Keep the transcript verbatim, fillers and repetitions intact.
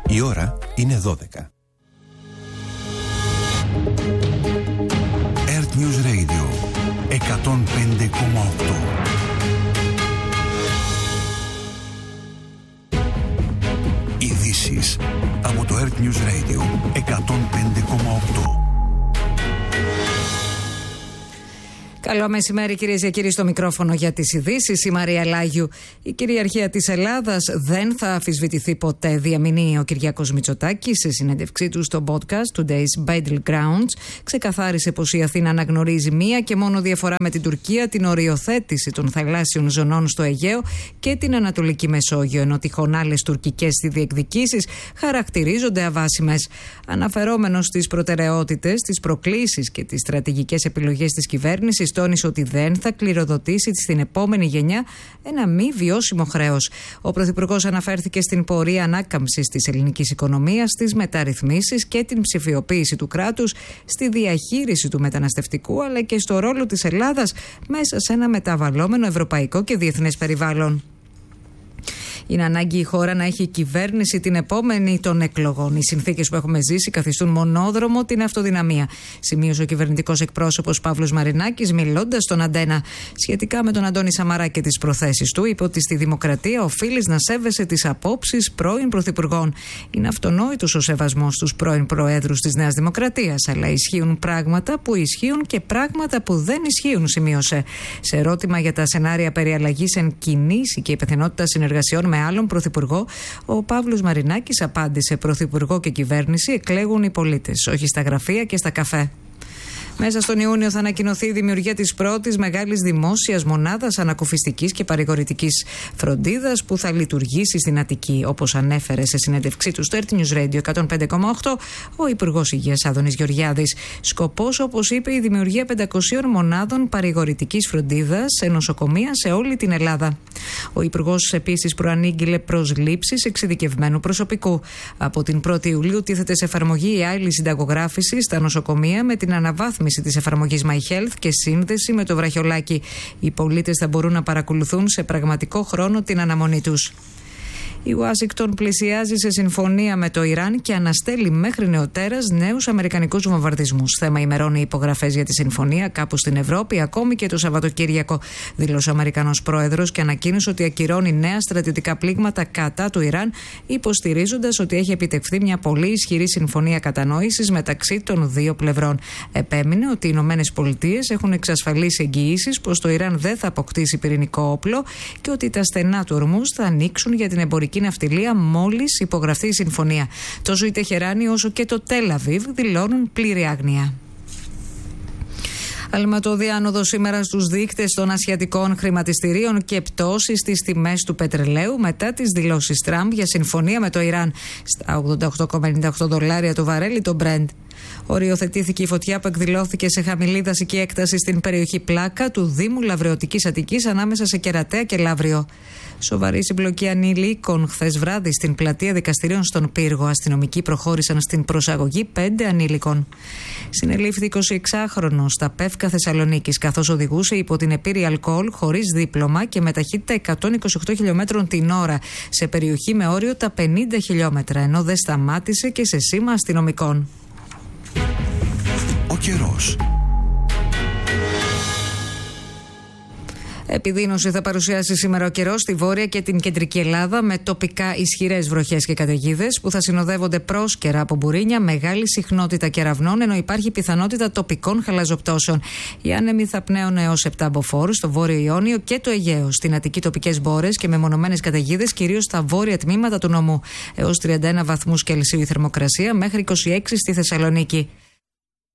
Η ώρα είναι δώδεκα. Earth News Radio εκατόν πέντε κόμμα οκτώ. Ειδήσεις από το Earth News Radio εκατόν πέντε κόμμα οκτώ. Καλό μεσημέρι, κυρίες και κύριοι, στο μικρόφωνο για τις ειδήσεις. Η Μαρία Λάγιου. Η κυριαρχία της Ελλάδας δεν θα αμφισβητηθεί ποτέ, διαμηνύει ο Κυριάκος Μητσοτάκης σε συνέντευξή του στο podcast Today's Battlegrounds. Ξεκαθάρισε πως η Αθήνα αναγνωρίζει μία και μόνο διαφορά με την Τουρκία, την οριοθέτηση των θαλάσσιων ζωνών στο Αιγαίο και την Ανατολική Μεσόγειο, ενώ τυχόν άλλες τουρκικές διεκδικήσεις χαρακτηρίζονται αβάσιμες. Αναφερόμενος στις προτεραιότητες, τις προκλήσεις και τις στρατηγικές επιλογές της κυβέρνησης, τόνισε ότι δεν θα κληροδοτήσει στην επόμενη γενιά ένα μη βιώσιμο χρέος. Ο Πρωθυπουργός αναφέρθηκε στην πορεία ανάκαμψης της ελληνικής οικονομίας, στις μεταρρυθμίσεις και την ψηφιοποίηση του κράτους, στη διαχείριση του μεταναστευτικού αλλά και στο ρόλο της Ελλάδας μέσα σε ένα μεταβαλλόμενο ευρωπαϊκό και διεθνές περιβάλλον. Είναι ανάγκη η χώρα να έχει κυβέρνηση την επόμενη των εκλογών. Οι συνθήκες που έχουμε ζήσει καθιστούν μονόδρομο την αυτοδυναμία, σημείωσε ο κυβερνητικός εκπρόσωπος Παύλος Μαρινάκης, μιλώντας στον Αντένα. Σχετικά με τον Αντώνη Σαμαρά και τις προθέσεις του, είπε ότι στη δημοκρατία οφείλεις να σέβεσαι τις απόψεις πρώην πρωθυπουργών. Είναι αυτονόητος ο σεβασμός στους πρώην προέδρους της Νέας Δημοκρατίας, αλλά ισχύουν πράγματα που ισχύουν και πράγματα που δεν ισχύουν, σημείωσε. Σε ερώτημα για τα σενάρια περί αλλαγής εν κινήσει και υπευθυνότητα συνεργασιών με άλλον πρωθυπουργό, ο Παύλος Μαρινάκης απάντησε: πρωθυπουργό και κυβέρνηση εκλέγουν οι πολίτες, όχι στα γραφεία και στα καφέ. Μέσα στον Ιούνιο θα ανακοινωθεί η δημιουργία της πρώτης μεγάλης δημόσιας μονάδας ανακουφιστικής και παρηγορητικής φροντίδας που θα λειτουργήσει στην Αττική, όπως ανέφερε σε συνέντευξή του στο Earth News Radio εκατόν πέντε κόμμα οκτώ ο Υπουργός Υγείας Άδωνης Γεωργιάδης. Σκοπός, όπως είπε, η δημιουργία πεντακοσίων μονάδων παρηγορητικής φροντίδας σε νοσοκομεία σε όλη την Ελλάδα. Ο Υπουργός επίσης προανήγγειλε προσλήψεις εξειδικευμένου προσωπικού. Από την πρώτη Ιουλίου τίθεται σε εφαρμογή η άλλη συνταγογράφηση στα νοσοκομεία με την αναβάθμιση της εφαρμογής My Health και σύνδεση με το βραχιολάκι. Οι πολίτες θα μπορούν να παρακολουθούν σε πραγματικό χρόνο την αναμονή τους. Η Ουάσιγκτον πλησιάζει σε συμφωνία με το Ιράν και αναστέλει μέχρι νεοτέρας νέους αμερικανικούς βομβαρδισμούς. Θέμα ημερών οι υπογραφές για τη συμφωνία κάπου στην Ευρώπη, ακόμη και το Σαββατοκύριακο, δήλωσε ο Αμερικανός πρόεδρος και ανακοίνωσε ότι ακυρώνει νέα στρατιωτικά πλήγματα κατά του Ιράν, υποστηρίζοντας ότι έχει επιτευχθεί μια πολύ ισχυρή συμφωνία κατανόησης μεταξύ των δύο πλευρών. Επέμεινε ότι οι Ηνωμένες Πολιτείες έχουν εξασφαλίσει εγγυήσεις πως το Ιράν δεν θα αποκτήσει πυρηνικό όπλο και ότι τα στενά του Ορμούζ θα ανοίξουν για την εμπορική ναυτιλία μόλις υπογραφεί η συμφωνία. Τόσο η Τεχεράνη όσο και το Τελ Αβίβ δηλώνουν πλήρη άγνοια. Αλματώδη άνοδο σήμερα στους δείκτες των ασιατικών χρηματιστηρίων και πτώση στις τιμές του πετρελαίου μετά τις δηλώσεις Τραμπ για συμφωνία με το Ιράν στα ογδόντα οκτώ κόμμα ενενήντα οκτώ δολάρια το βαρέλι το Brent. Οριοθετήθηκε η φωτιά που εκδηλώθηκε σε χαμηλή δασική έκταση στην περιοχή Πλάκα του Δήμου Λαβρεωτικής Αττικής ανάμεσα σε Κερατέα και Λαύριο. Σοβαρή συμπλοκή ανήλικων χθες βράδυ στην πλατεία δικαστηρίων στον Πύργο. Αστυνομικοί προχώρησαν στην προσαγωγή πέντε ανήλικων. Συνελήφθη εικοσιεξάχρονος στα Πεύκα Θεσσαλονίκης, καθώς οδηγούσε υπό την επίρρη αλκοόλ χωρίς δίπλωμα και με ταχύτητα εκατόν είκοσι οκτώ χιλιομέτρων την ώρα σε περιοχή με όριο τα πενήντα χιλιόμετρα, ενώ δεν σταμάτησε και σε σήμα αστυνομικών. Ο καιρός. Επιδείνωση θα παρουσιάσει σήμερα ο καιρός στη βόρεια και την κεντρική Ελλάδα με τοπικά ισχυρές βροχές και καταιγίδες που θα συνοδεύονται πρόσκαιρα από μπουρίνια, μεγάλη συχνότητα κεραυνών, ενώ υπάρχει πιθανότητα τοπικών χαλαζοπτώσεων. Οι άνεμοι θα πνέουν έως επτά μποφόρ στο βόρειο Ιόνιο και το Αιγαίο. Στην Αττική τοπικές μπόρες και μεμονωμένες καταιγίδες, κυρίως στα βόρεια τμήματα του νομού. Έως τριάντα ένα βαθμούς Κελσίου η θερμοκρασία, μέχρι είκοσι έξι στη Θεσσαλονίκη.